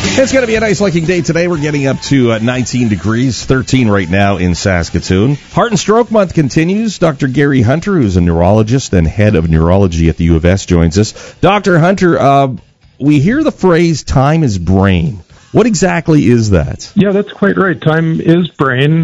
It's going to be a nice-looking day today. We're getting up to 19 degrees, 13 right now in Saskatoon. Heart and Stroke Month continues. Dr. Gary Hunter, who's a neurologist and head of neurology at the U of S, joins us. Dr. Hunter, we hear the phrase, time is brain. What exactly is that? Yeah, that's quite right. Time is brain.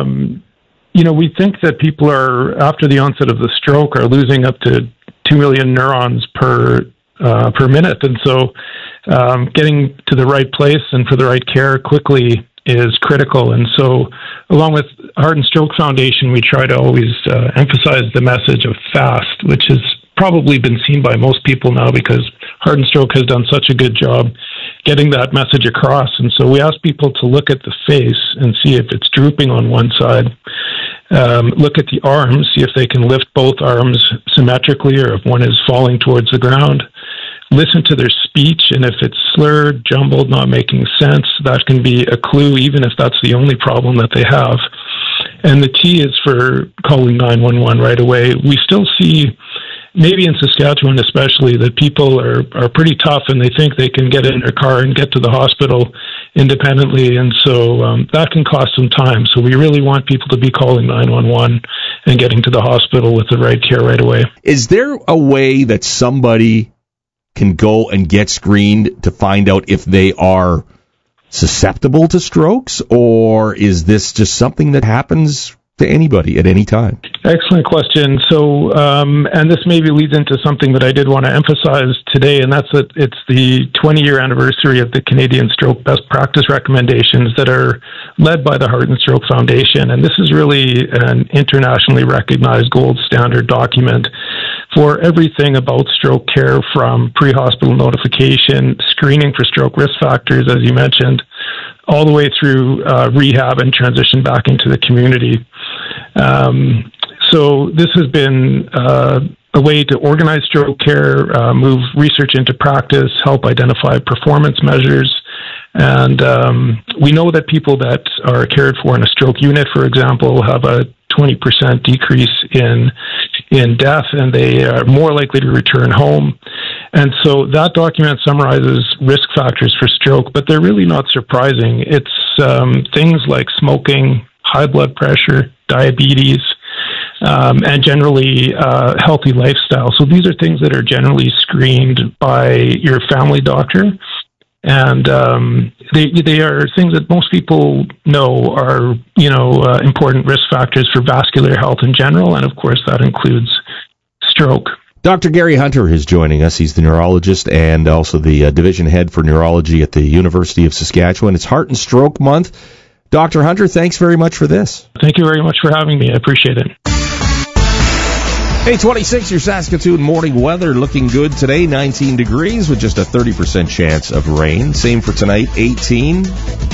We think that people are, after the onset of the stroke, are losing up to 2 million neurons per minute. And so getting to the right place and for the right care quickly is critical. And so along with Heart and Stroke Foundation, we try to always emphasize the message of FAST, which has probably been seen by most people now because Heart and Stroke has done such a good job getting that message across. And so we ask people to look at the face and see if it's drooping on one side. Look at the arms, see if they can lift both arms symmetrically or if one is falling towards the ground. Listen to their speech, and if it's slurred, jumbled, not making sense, that can be a clue, even if that's the only problem that they have. And the key is for calling 911 right away. We still see, maybe in Saskatchewan especially, that people are pretty tough and they think they can get in their car and get to the hospital independently, and so that can cost some time. So we really want people to be calling 911 and getting to the hospital with the right care right away. Is there a way that somebody can go and get screened to find out if they are susceptible to strokes, or is this just something that happens to anybody at any time? Excellent question. So, and this maybe leads into something that I did want to emphasize today, and that's that it's the 20-year anniversary of the Canadian Stroke Best Practice Recommendations that are led by the Heart and Stroke Foundation. And this is really an internationally recognized gold standard document for everything about stroke care, from pre-hospital notification, screening for stroke risk factors, as you mentioned, all the way through rehab and transition back into the community. So this has been a way to organize stroke care, move research into practice, help identify performance measures. And we know that people that are cared for in a stroke unit, for example, have a 20% decrease in death, and they are more likely to return home. And so that document summarizes risk factors for stroke, but they're really not surprising. It's things like smoking, high blood pressure, diabetes, and generally healthy lifestyle. So these are things that are generally screened by your family doctor. And they are things that most people know are, important risk factors for vascular health in general, and of course that includes stroke. Dr. Gary Hunter is joining us. He's the neurologist and also the division head for neurology at the University of Saskatchewan. It's Heart and Stroke Month. Dr. Hunter, thanks very much for this. Thank you very much for having me. I appreciate it. 8:26, your Saskatoon morning weather looking good today, 19 degrees with just a 30% chance of rain. Same for tonight, 18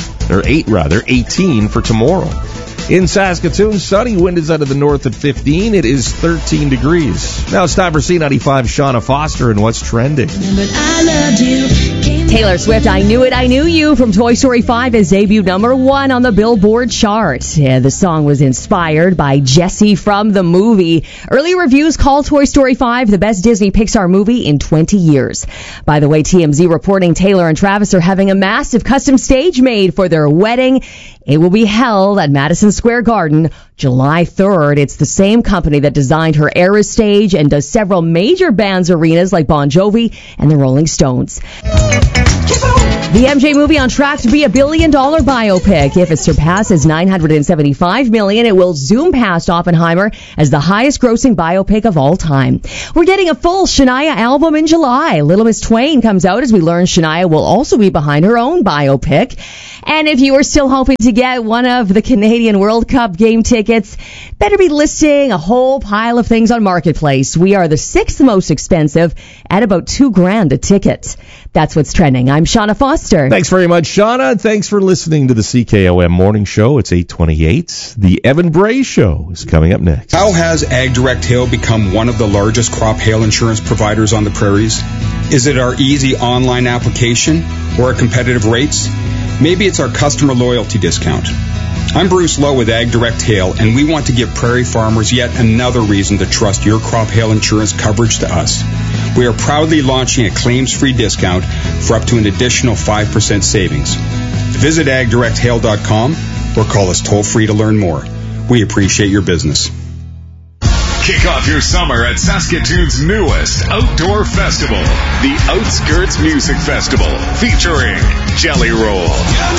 for tomorrow. In Saskatoon, sunny, wind is out of the north at 15. It is 13 degrees. Now it's time for C95 Shauna Foster and What's Trending. Taylor Swift, I Knew It, I Knew You from Toy Story 5 is debut number 1 on the Billboard chart. Yeah, the song was inspired by Jessie from the movie. Early reviews call Toy Story 5 the best Disney Pixar movie in 20 years. By the way, TMZ reporting Taylor and Travis are having a massive custom stage made for their wedding. It will be held at Madison Square Garden July 3rd. It's the same company that designed her Eras stage and does several major bands arenas like Bon Jovi and the Rolling Stones. The MJ movie on track to be $1 billion biopic. If it surpasses $975 million, it will zoom past Oppenheimer as the highest grossing biopic of all time. We're getting a full Shania album in July. Little Miss Twain comes out as we learn Shania will also be behind her own biopic. And if you are still hoping to get one of the Canadian World Cup game tickets, better be listing a whole pile of things on Marketplace. We are the 6th most expensive at about $2,000 a ticket. That's what's trending. I'm Shauna Foster. Thanks very much, Shauna. Thanks for listening to the CKOM Morning Show. It's 8:28. The Evan Bray Show is coming up next. How has Ag Direct Hail become one of the largest crop hail insurance providers on the prairies? Is it our easy online application or our competitive rates? Maybe it's our customer loyalty discount. I'm Bruce Lowe with Ag Direct Hail, and we want to give prairie farmers yet another reason to trust your crop hail insurance coverage to us. We are proudly launching a claims-free discount for up to an additional 5% savings. Visit agdirecthail.com or call us toll-free to learn more. We appreciate your business. Kick off your summer at Saskatoon's newest outdoor festival, the Outskirts Music Festival, featuring Jelly Roll.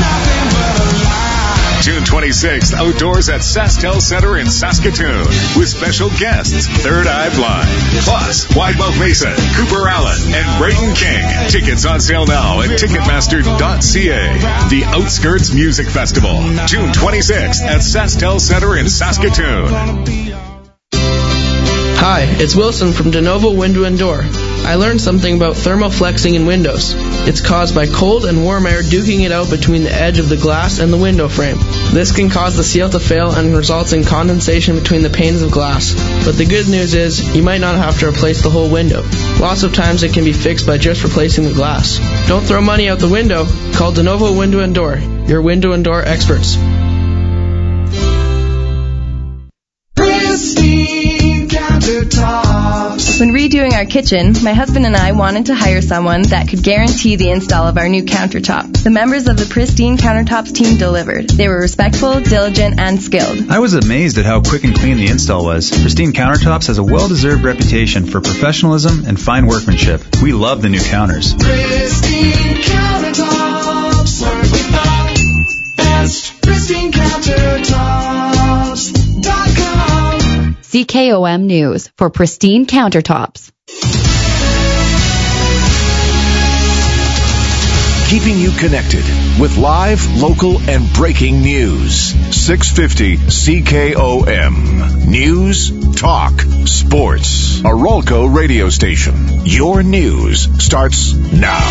June 26th, outdoors at SaskTel Center in Saskatoon, with special guests Third Eye Blind, plus Widemouth Mason, Cooper Allen, and Brayden King. Tickets on sale now at Ticketmaster.ca. The Outskirts Music Festival, June 26th at SaskTel Center in Saskatoon. Hi, it's Wilson from De Novo Window and Door. I learned something about thermoflexing in windows. It's caused by cold and warm air duking it out between the edge of the glass and the window frame. This can cause the seal to fail and results in condensation between the panes of glass. But the good news is, you might not have to replace the whole window. Lots of times it can be fixed by just replacing the glass. Don't throw money out the window. Call De Novo Window and Door, your window and door experts. When redoing our kitchen, my husband and I wanted to hire someone that could guarantee the install of our new countertop. The members of the Pristine Countertops team delivered. They were respectful, diligent, and skilled. I was amazed at how quick and clean the install was. Pristine Countertops has a well-deserved reputation for professionalism and fine workmanship. We love the new counters. Pristine Countertops, work with the best. Pristine Countertops.com. CKOM News for Pristine Countertops. Keeping you connected with live, local, and breaking news. 650 CKOM. News, talk, sports. A Rolco radio station. Your news starts now.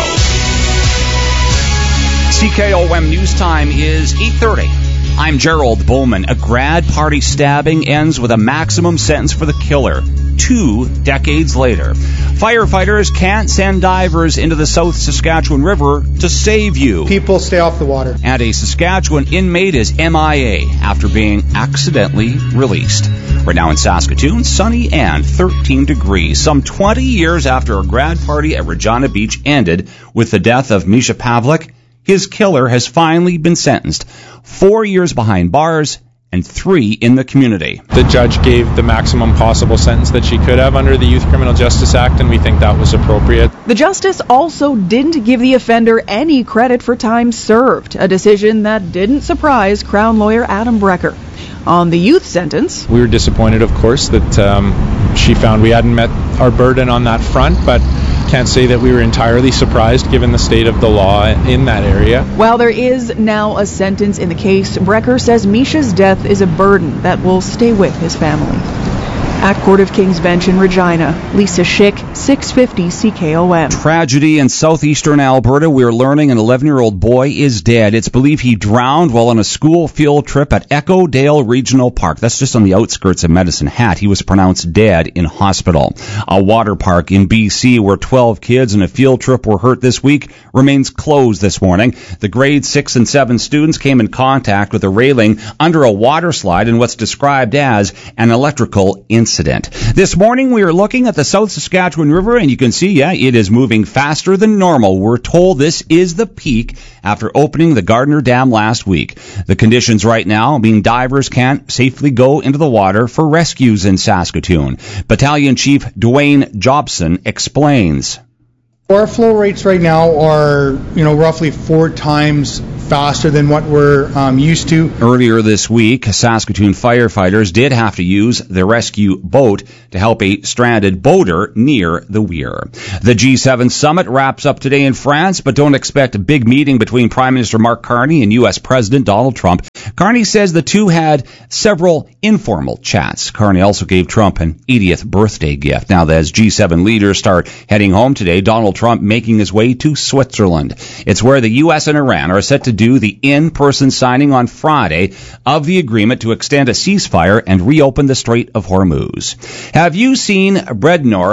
CKOM News Time is 8:30. I'm Gerald Bowman. A grad party stabbing ends with a maximum sentence for the killer 2 decades later. Firefighters can't send divers into the South Saskatchewan River to save you. People stay off the water. And a Saskatchewan inmate is MIA after being accidentally released. We're now in Saskatoon, sunny and 13 degrees. Some 20 years after a grad party at Regina Beach ended with the death of Misha Pavlik, his killer has finally been sentenced. 4 years behind bars and 3 in the community. The judge gave the maximum possible sentence that she could have under the Youth Criminal Justice Act, and we think that was appropriate. The justice also didn't give the offender any credit for time served, a decision that didn't surprise Crown lawyer Adam Brecker. On the youth sentence, we were disappointed, of course, that she found we hadn't met our burden on that front, but can't say that we were entirely surprised given the state of the law in that area. While there is now a sentence in the case, Brecker says Misha's death is a burden that will stay with his family. At Court of King's Bench in Regina, Lisa Schick, 650 CKOM. Tragedy in southeastern Alberta. We're learning an 11-year-old boy is dead. It's believed he drowned while on a school field trip at Echo Dale Regional Park. That's just on the outskirts of Medicine Hat. He was pronounced dead in hospital. A water park in BC where 12 kids on a field trip were hurt this week remains closed this morning. The grade 6 and 7 students came in contact with a railing under a water slide in what's described as an electrical incident. This morning we are looking at the South Saskatchewan River, and you can see, it is moving faster than normal. We're told this is the peak after opening the Gardner Dam last week. The conditions right now mean divers can't safely go into the water for rescues in Saskatoon. Battalion Chief Dwayne Jobson explains. Our flow rates right now are, roughly 4 times faster than what we're used to. Earlier this week, Saskatoon firefighters did have to use the rescue boat to help a stranded boater near the weir. The G7 summit wraps up today in France, but don't expect a big meeting between Prime Minister Mark Carney and U.S. President Donald Trump. Carney says the two had several informal chats. Carney also gave Trump an 80th birthday gift. Now, as G7 leaders start heading home today, Donald Trump making his way to Switzerland. It's where the U.S. and Iran are set to do the in-person signing on Friday of the agreement to extend a ceasefire and reopen the Strait of Hormuz. Have you seen Brednor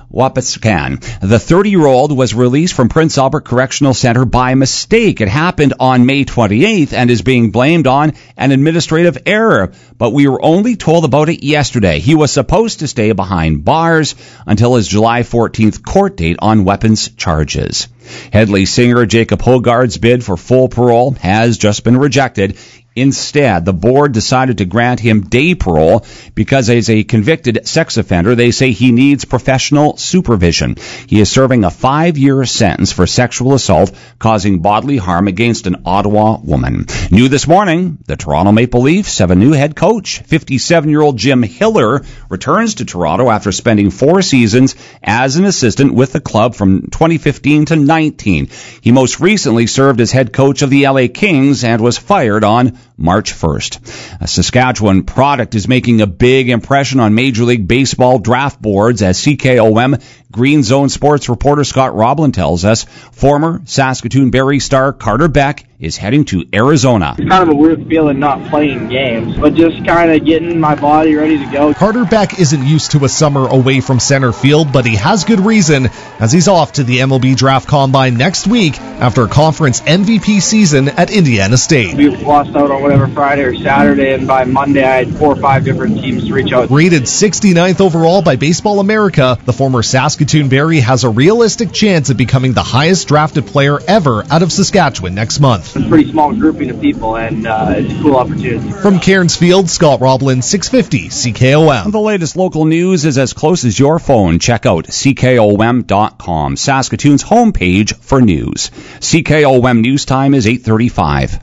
Wapsikan. The 30-year-old was released from Prince Albert Correctional Center by mistake. It happened on May 28th and is being blamed on an administrative error, but we were only told about it yesterday. He was supposed to stay behind bars until his July 14th court date on weapons charges. Headley singer Jacob Hogard's bid for full parole has just been rejected. Instead, the board decided to grant him day parole because as a convicted sex offender, they say he needs professional supervision. He is serving a 5-year sentence for sexual assault causing bodily harm against an Ottawa woman. New this morning, the Toronto Maple Leafs have a new head coach. 57-year-old Jim Hiller returns to Toronto after spending 4 seasons as an assistant with the club from 2015 to 19. He most recently served as head coach of the LA Kings and was fired on March 1st. A Saskatchewan product is making a big impression on Major League Baseball draft boards, as CKOM Green Zone Sports reporter Scott Roblin tells us. Former Saskatoon Berry star Carter Beck is heading to Arizona. It's kind of a weird feeling not playing games, but just kind of getting my body ready to go. Carter Beck isn't used to a summer away from center field, but he has good reason, as he's off to the MLB Draft Combine next week after a conference MVP season at Indiana State. We lost out on whatever Friday or Saturday, and by Monday I had 4 or 5 different teams to reach out. Rated 69th overall by Baseball America, the former Saskatoon Berry has a realistic chance at becoming the highest drafted player ever out of Saskatchewan next month. It's a pretty small grouping of people, and it's a cool opportunity. From Cairns Field, Scott Roblin, 650 CKOM. The latest local news is as close as your phone. Check out CKOM.com, Saskatoon's homepage for news. CKOM news time is 8:35.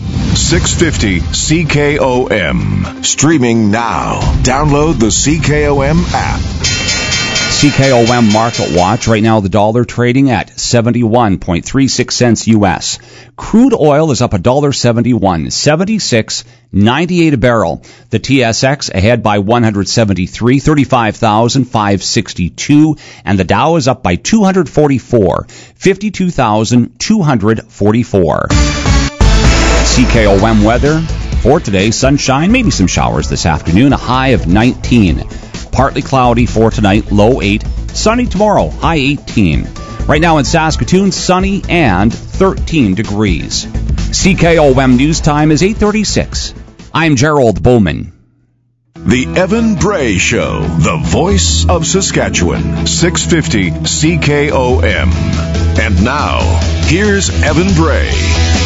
650 CKOM. Streaming now. Download the CKOM app. CKOM Market Watch. Right now, the dollar trading at 71.36 cents U.S. Crude oil is up $1.71, 76.98 a barrel. The TSX ahead by 173, 35,562, and the Dow is up by 244, 52,244. CKOM weather for today: sunshine, maybe some showers this afternoon, a high of 19. Partly cloudy for tonight, low 8. Sunny tomorrow, high 18. Right now in Saskatoon, sunny and 13 degrees. CKOM news time is 8:36. I'm Gerald Bowman. The Evan Bray Show, the voice of Saskatchewan, 650 CKOM. And now, here's Evan Bray.